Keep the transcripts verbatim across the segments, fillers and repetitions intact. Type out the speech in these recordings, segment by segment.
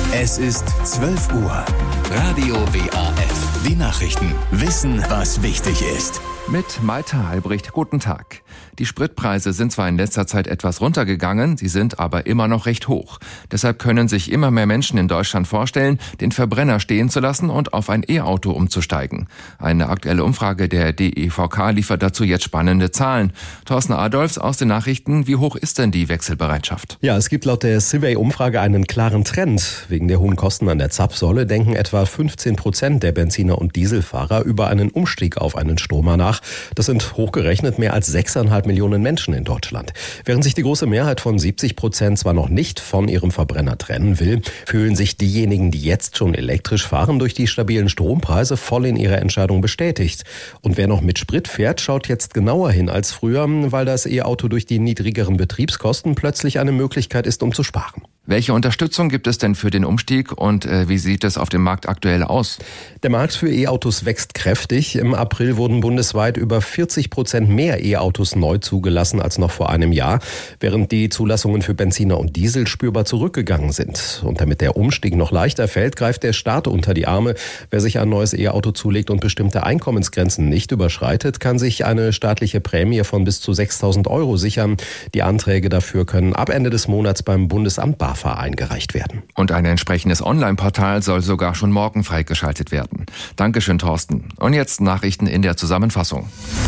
Es ist zwölf Uhr. Radio W A F. Die Nachrichten. Wissen, was wichtig ist. Mit Malte Albrecht, guten Tag. Die Spritpreise sind zwar in letzter Zeit etwas runtergegangen, sie sind aber immer noch recht hoch. Deshalb können sich immer mehr Menschen in Deutschland vorstellen, den Verbrenner stehen zu lassen und auf ein E-Auto umzusteigen. Eine aktuelle Umfrage der D E V K liefert dazu jetzt spannende Zahlen. Thorsten Adolfs aus den Nachrichten, wie hoch ist denn die Wechselbereitschaft? Ja, es gibt laut der Survey-Umfrage einen klaren Trend. Wegen der hohen Kosten an der Zapfsäule denken etwa fünfzehn Prozent der Benziner- und Dieselfahrer über einen Umstieg auf einen Stromer nach. Das sind hochgerechnet mehr als sechseinhalb Millionen Menschen in Deutschland. Während sich die große Mehrheit von siebzig Prozent zwar noch nicht von ihrem Verbrenner trennen will, fühlen sich diejenigen, die jetzt schon elektrisch fahren, durch die stabilen Strompreise voll in ihrer Entscheidung bestätigt. Und wer noch mit Sprit fährt, schaut jetzt genauer hin als früher, weil das E-Auto durch die niedrigeren Betriebskosten plötzlich eine Möglichkeit ist, um zu sparen. Welche Unterstützung gibt es denn für den Umstieg und äh, wie sieht es auf dem Markt aktuell aus? Der Markt für E-Autos wächst kräftig. Im April wurden bundesweit über vierzig Prozent mehr E-Autos neu zugelassen als noch vor einem Jahr, während die Zulassungen für Benziner und Diesel spürbar zurückgegangen sind. Und damit der Umstieg noch leichter fällt, greift der Staat unter die Arme. Wer sich ein neues E-Auto zulegt und bestimmte Einkommensgrenzen nicht überschreitet, kann sich eine staatliche Prämie von bis zu sechstausend Euro sichern. Die Anträge dafür können ab Ende des Monats beim Bundesamt BAFA eingereicht werden. Und ein entsprechendes Online-Portal soll sogar schon morgen freigeschaltet werden. Dankeschön, Thorsten. Und jetzt Nachrichten in der Zusammenfassung.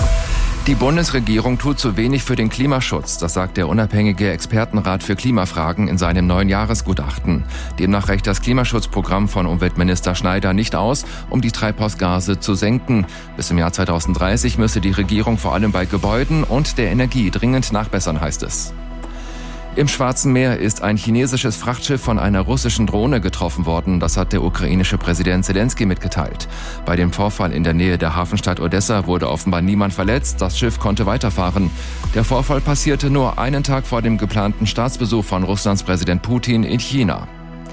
Die Bundesregierung tut zu wenig für den Klimaschutz, das sagt der unabhängige Expertenrat für Klimafragen in seinem neuen Jahresgutachten. Demnach reicht das Klimaschutzprogramm von Umweltminister Schneider nicht aus, um die Treibhausgase zu senken. Bis im Jahr zweitausenddreißig müsse die Regierung vor allem bei Gebäuden und der Energie dringend nachbessern, heißt es. Im Schwarzen Meer ist ein chinesisches Frachtschiff von einer russischen Drohne getroffen worden. Das hat der ukrainische Präsident Zelensky mitgeteilt. Bei dem Vorfall in der Nähe der Hafenstadt Odessa wurde offenbar niemand verletzt. Das Schiff konnte weiterfahren. Der Vorfall passierte nur einen Tag vor dem geplanten Staatsbesuch von Russlands Präsident Putin in China.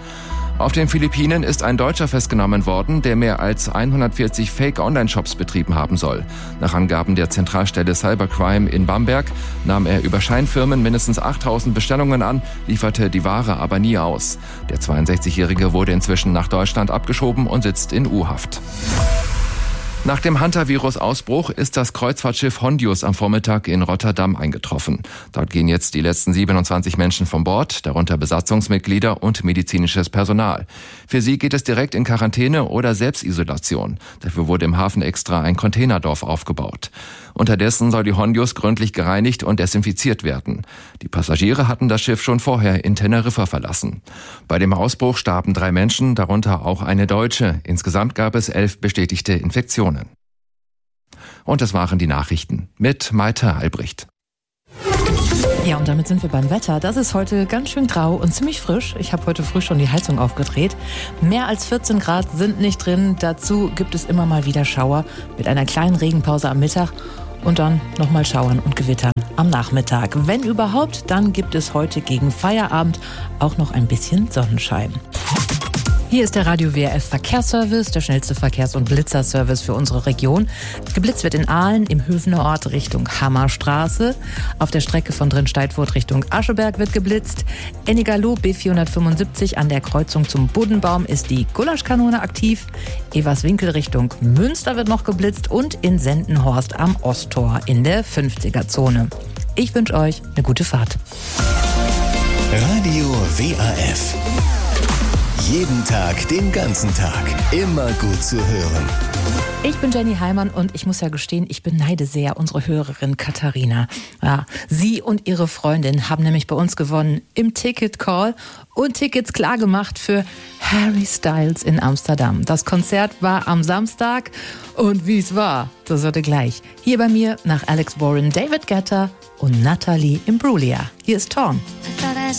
Auf den Philippinen ist ein Deutscher festgenommen worden, der mehr als hundertvierzig Fake-Online-Shops betrieben haben soll. Nach Angaben der Zentralstelle Cybercrime in Bamberg nahm er über Scheinfirmen mindestens achttausend Bestellungen an, lieferte die Ware aber nie aus. Der zweiundsechzigjährige wurde inzwischen nach Deutschland abgeschoben und sitzt in U-Haft. Nach dem Hantavirus-Ausbruch ist das Kreuzfahrtschiff Hondius am Vormittag in Rotterdam eingetroffen. Dort gehen jetzt die letzten siebenundzwanzig Menschen von Bord, darunter Besatzungsmitglieder und medizinisches Personal. Für sie geht es direkt in Quarantäne oder Selbstisolation. Dafür wurde im Hafen extra ein Containerdorf aufgebaut. Unterdessen soll die Hondius gründlich gereinigt und desinfiziert werden. Die Passagiere hatten das Schiff schon vorher in Teneriffa verlassen. Bei dem Ausbruch starben drei Menschen, darunter auch eine Deutsche. Insgesamt gab es elf bestätigte Infektionen. Und das waren die Nachrichten mit Malte Albrecht. Ja, und damit sind wir beim Wetter. Das ist heute ganz schön grau und ziemlich frisch. Ich habe heute früh schon die Heizung aufgedreht. Mehr als vierzehn Grad sind nicht drin. Dazu gibt es immer mal wieder Schauer mit einer kleinen Regenpause am Mittag und dann nochmal Schauern und Gewittern am Nachmittag. Wenn überhaupt, dann gibt es heute gegen Feierabend auch noch ein bisschen Sonnenschein. Hier ist der Radio W R F Verkehrsservice, der schnellste Verkehrs- und Blitzerservice für unsere Region. Geblitzt wird in Aalen im Höfenerort Richtung Hammerstraße. Auf der Strecke von Drinsteidfurt Richtung Ascheberg wird geblitzt. Ennigerloh B vierhundertfünfundsiebzig an der Kreuzung zum Buddenbaum ist die Gulaschkanone aktiv. Everswinkel Richtung Münster wird noch geblitzt und in Sendenhorst am Osttor in der fünfziger-Zone. Ich wünsche euch eine gute Fahrt. Radio W A F. Jeden Tag, den ganzen Tag. Immer gut zu hören. Ich bin Jenny Heimann und ich muss ja gestehen, ich beneide sehr unsere Hörerin Katharina. Ja, sie und ihre Freundin haben nämlich bei uns gewonnen im Ticket Call und Tickets klargemacht für Harry Styles in Amsterdam. Das Konzert war am Samstag und wie es war, das hört ihr gleich. Hier bei mir nach Alex Warren, David Guetta und Natalie Imbruglia. Hier ist Torn. I thought I